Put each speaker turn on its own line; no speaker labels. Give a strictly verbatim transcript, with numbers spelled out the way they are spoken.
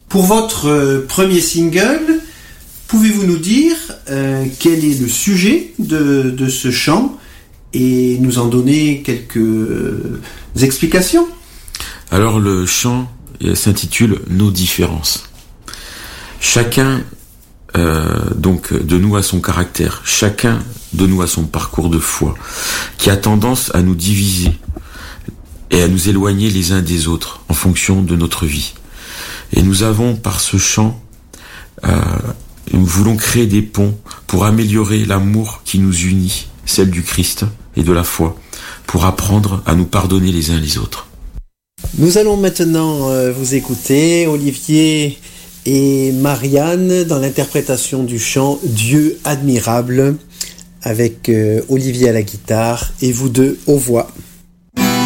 Pour votre euh, premier single, pouvez-vous nous dire euh, quel est le sujet de, de ce chant et nous en donner quelques euh, explications?
Alors le chant s'intitule « Nos différences ». Chacun euh, donc de nous a son caractère, chacun de nous a son parcours de foi, qui a tendance à nous diviser et à nous éloigner les uns des autres en fonction de notre vie. Et nous avons par ce chant, euh, nous voulons créer des ponts pour améliorer l'amour qui nous unit, celle du Christ et de la foi, pour apprendre à nous pardonner les uns les autres.
Nous allons maintenant euh, vous écouter, Olivier et Marianne, dans l'interprétation du chant « Dieu admirable » avec euh, Olivier à la guitare et vous deux aux voix.